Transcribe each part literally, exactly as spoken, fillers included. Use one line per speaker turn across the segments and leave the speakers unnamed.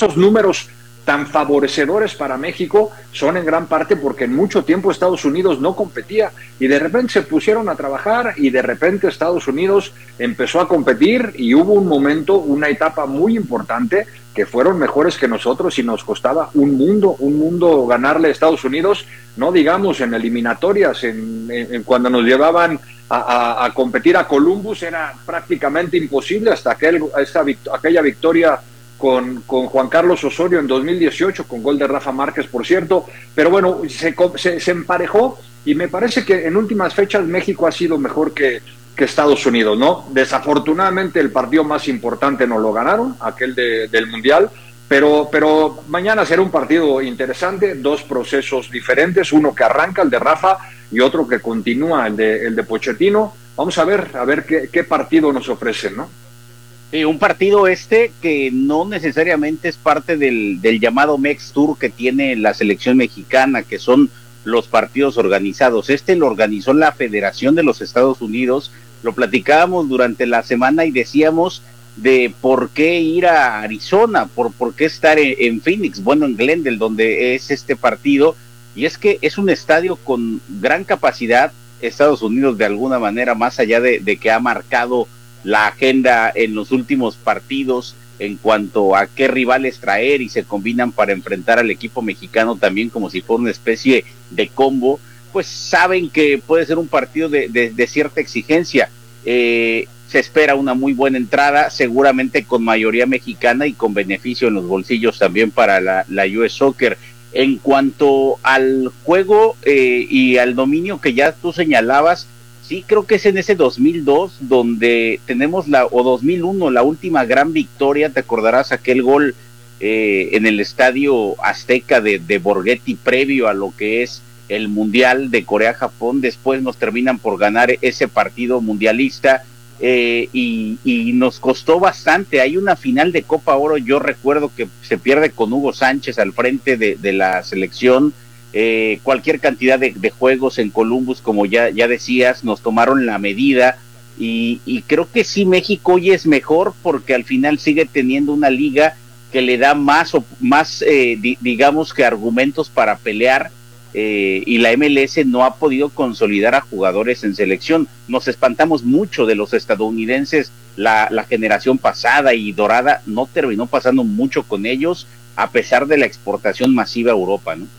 esos números tan favorecedores para México son en gran parte porque en mucho tiempo Estados Unidos no competía y de repente se pusieron a trabajar y de repente Estados Unidos empezó a competir y hubo un momento, una etapa muy importante que fueron mejores que nosotros y nos costaba un mundo, un mundo ganarle a Estados Unidos, no digamos en eliminatorias, en, en, en cuando nos llevaban a, a, a competir a Columbus era prácticamente imposible hasta aquel, esa, aquella victoria Con, con Juan Carlos Osorio en dos mil dieciocho, con gol de Rafa Márquez, por cierto, pero bueno, se, se, se emparejó y me parece que en últimas fechas México ha sido mejor que, que Estados Unidos, ¿no? Desafortunadamente el partido más importante no lo ganaron, aquel de, del Mundial, pero, pero mañana será un partido interesante, dos procesos diferentes, uno que arranca, el de Rafa, y otro que continúa, el de, el de Pochettino. Vamos a ver, a ver qué, qué partido nos ofrecen, ¿no?
Sí, un partido este que no necesariamente es parte del, del llamado Mex Tour que tiene la selección mexicana, que son los partidos organizados. Este lo organizó la Federación de los Estados Unidos, lo platicábamos durante la semana y decíamos de por qué ir a Arizona, por, por qué estar en, en Phoenix, bueno, en Glendale, donde es este partido, y es que es un estadio con gran capacidad. Estados Unidos de alguna manera, más allá de, de que ha marcado la agenda en los últimos partidos en cuanto a qué rivales traer y se combinan para enfrentar al equipo mexicano también como si fuera una especie de combo, pues saben que puede ser un partido de, de, de cierta exigencia. Eh, se espera una muy buena entrada, seguramente con mayoría mexicana y con beneficio en los bolsillos también para la, la U S Soccer. En cuanto al juego eh, y al dominio que ya tú señalabas, sí, creo que es en ese dos mil dos donde tenemos la, o dos mil uno, la última gran victoria, te acordarás aquel gol eh, en el estadio Azteca de, de Borghetti previo a lo que es el Mundial de Corea-Japón. Después nos terminan por ganar ese partido mundialista eh, y, y nos costó bastante. Hay una final de Copa Oro, yo recuerdo que se pierde con Hugo Sánchez al frente de, de la selección. Eh, cualquier cantidad de, de juegos en Columbus, como ya, ya decías, nos tomaron la medida y, y creo que sí, México hoy es mejor porque al final sigue teniendo una liga que le da más, o, más eh, di, digamos que argumentos para pelear eh, y la M L S no ha podido consolidar a jugadores en selección. Nos espantamos mucho de los estadounidenses, la, la generación pasada y dorada no terminó pasando mucho con ellos a pesar de la exportación masiva a Europa, ¿no?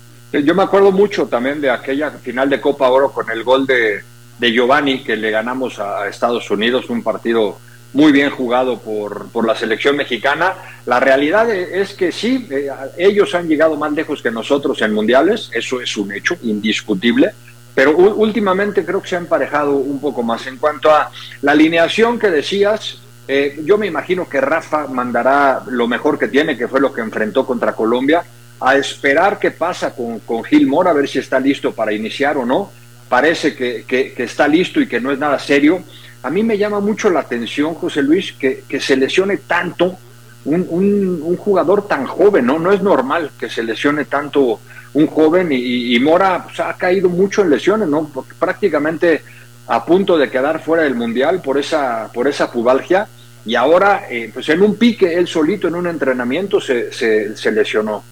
Yo me acuerdo mucho también de aquella final de Copa Oro con el gol de, de Giovanni que le ganamos a, a Estados Unidos, un partido muy bien jugado por, por la selección mexicana. La realidad es que sí, eh, ellos han llegado más lejos que nosotros en mundiales, eso es un hecho indiscutible, pero últimamente creo que se ha emparejado un poco más. En cuanto a la alineación que decías, eh, yo me imagino que Rafa mandará lo mejor que tiene, que fue lo que enfrentó contra Colombia, a esperar qué pasa con, con Gil Mora, a ver si está listo para iniciar o no. Parece que, que, que está listo y que no es nada serio. A mí me llama mucho la atención, José Luis, que, que se lesione tanto un, un, un jugador tan joven, ¿no? No es normal que se lesione tanto un joven y, y Mora pues, ha caído mucho en lesiones, ¿no? Porque prácticamente a punto de quedar fuera del Mundial por esa, por esa pubalgia y ahora, eh, pues en un pique, él solito en un entrenamiento se, se, se lesionó.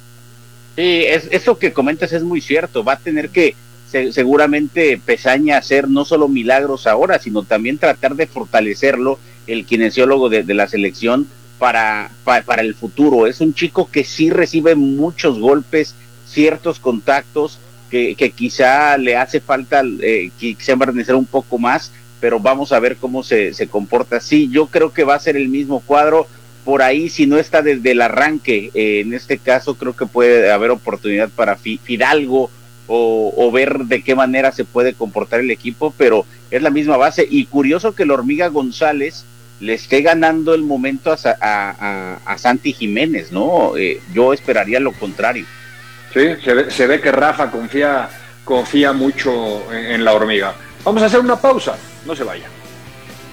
Sí, es, eso que comentas es muy cierto, va a tener que se, seguramente Pesaña hacer no solo milagros ahora, sino también tratar de fortalecerlo, el kinesiólogo de, de la selección, para, para, para el futuro. Es un chico que sí recibe muchos golpes, ciertos contactos, que, que quizá le hace falta, eh, quizá embarnecer un poco más, pero vamos a ver cómo se, se comporta. Sí, yo creo que va a ser el mismo cuadro. Por ahí, si no está desde el arranque, eh, en este caso creo que puede haber oportunidad para Fidalgo o, o ver de qué manera se puede comportar el equipo, pero es la misma base. Y curioso que la Hormiga González le esté ganando el momento a, a, a, a Santi Jiménez, ¿no? Eh, yo esperaría lo contrario.
Sí, se ve, se ve que Rafa confía, confía mucho en, en la Hormiga. Vamos a hacer una pausa, no se vaya.